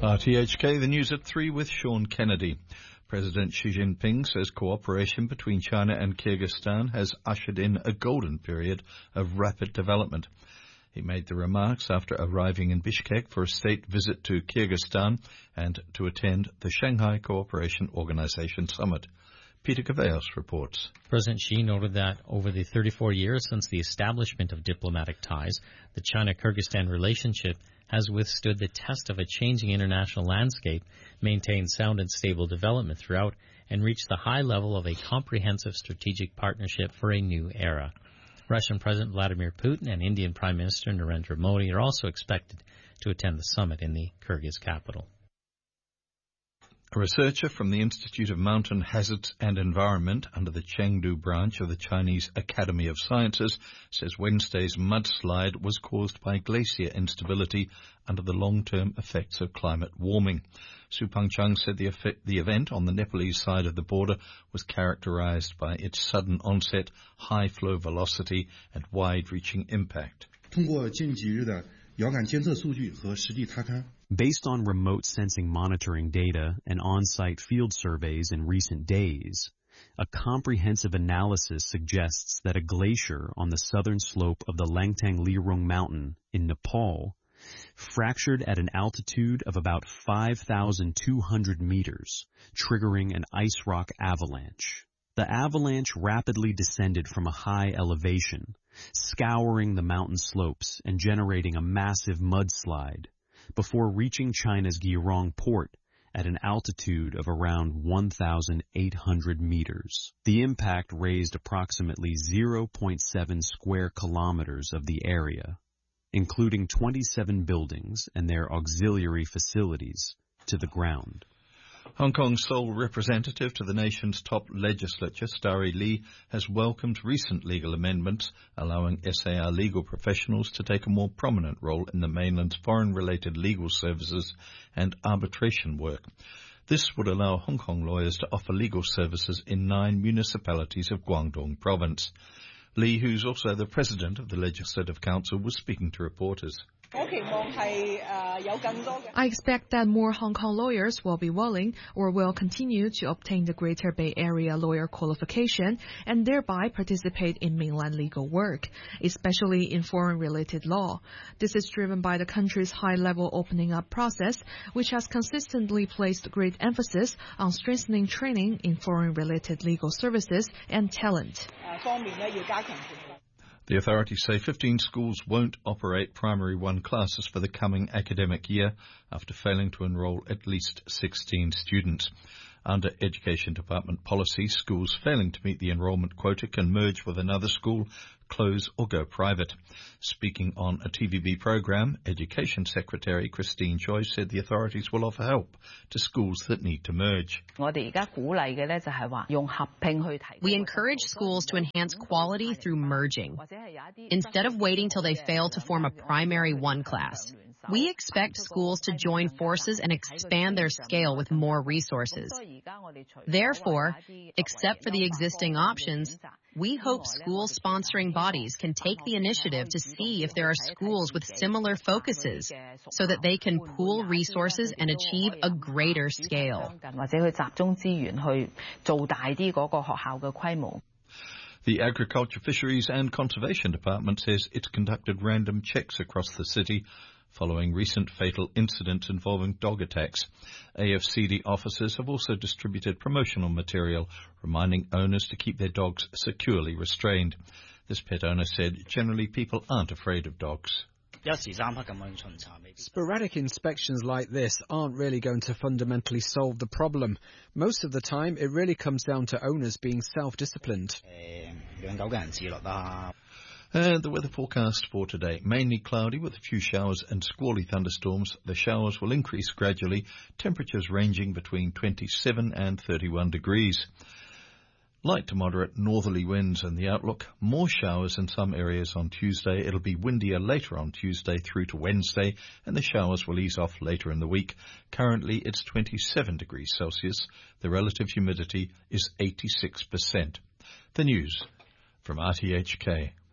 RTHK, the news at 3 with Sean Kennedy. President Xi Jinping says cooperation between China and Kyrgyzstan has ushered in a golden period of rapid development. He made the remarks after arriving in Bishkek for a state visit to Kyrgyzstan and to attend the Shanghai Cooperation Organization Summit. Peter Cavallos reports. President Xi noted that over the 34 years since the establishment of diplomatic ties, the China-Kyrgyzstan relationship has withstood the test of a changing international landscape, maintained sound and stable development throughout, and reached the high level of a comprehensive strategic partnership for a new era. Russian President Vladimir Putin and Indian Prime Minister Narendra Modi are also expected to attend the summit in the Kyrgyz capital. A researcher from the Institute of Mountain Hazards and Environment under the Chengdu branch of the Chinese Academy of Sciences says Wednesday's mudslide was caused by glacier instability under the long-term effects of climate warming. Su Pengcheng said the event on the Nepalese side of the border was characterized by its sudden onset, high flow velocity, and wide-reaching impact. Based on remote sensing monitoring data and on-site field surveys in recent days, a comprehensive analysis suggests that a glacier on the southern slope of the Langtang Lirung Mountain in Nepal fractured at an altitude of about 5,200 meters, triggering an ice rock avalanche. The avalanche rapidly descended from a high elevation, scouring the mountain slopes and generating a massive mudslide, before reaching China's Geirong port at an altitude of around 1,800 meters. The impact raised approximately 0.7 square kilometers of the area, including 27 buildings and their auxiliary facilities, to the ground. Hong Kong's sole representative to the nation's top legislature, Starry Lee, has welcomed recent legal amendments allowing SAR legal professionals to take a more prominent role in the mainland's foreign-related legal services and arbitration work. This would allow Hong Kong lawyers to offer legal services in 9 municipalities of Guangdong province. Lee, who's also the president of the Legislative Council, was speaking to reporters. I expect that more Hong Kong lawyers will be willing or will continue to obtain the Greater Bay Area lawyer qualification and thereby participate in mainland legal work, especially in foreign-related law. This is driven by the country's high-level opening up process, which has consistently placed great emphasis on strengthening training in foreign-related legal services and talent. The authorities say 15 schools won't operate Primary 1 classes for the coming academic year after failing to enrol at least 16 students. Under Education Department policy, schools failing to meet the enrolment quota can merge with another school, close or go private. Speaking on a TVB program, Education Secretary Christine Choi said the authorities will offer help to schools that need to merge. We encourage schools to enhance quality through merging. Instead of waiting till they fail to form a Primary 1 class, we expect schools to join forces and expand their scale with more resources. Therefore, except for the existing options, we hope school-sponsoring bodies can take the initiative to see if there are schools with similar focuses so that they can pool resources and achieve a greater scale. The Agriculture, Fisheries and Conservation Department says it's conducted random checks across the city following recent fatal incidents involving dog attacks. AFCD officers have also distributed promotional material reminding owners to keep their dogs securely restrained. This pet owner said generally people aren't afraid of dogs. Sporadic inspections like this aren't really going to fundamentally solve the problem. Most of the time, it really comes down to owners being self-disciplined. And the weather forecast for today, mainly cloudy with a few showers and squally thunderstorms. The showers will increase gradually, temperatures ranging between 27 and 31 degrees. Light to moderate northerly winds and the outlook. More showers in some areas on Tuesday. It'll be windier later on Tuesday through to Wednesday, and the showers will ease off later in the week. Currently, it's 27 degrees Celsius. The relative humidity is 86%. The news from RTHK.